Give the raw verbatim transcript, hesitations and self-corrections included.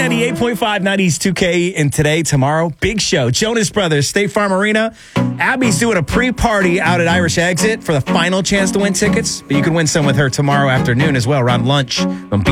ninety-eight point five nineties two K, and today, tomorrow, big show. Jonas Brothers, State Farm Arena. Abby's doing a pre-party out at Irish Exit for the final chance to win tickets, but you can win some with her tomorrow afternoon as well, around lunch.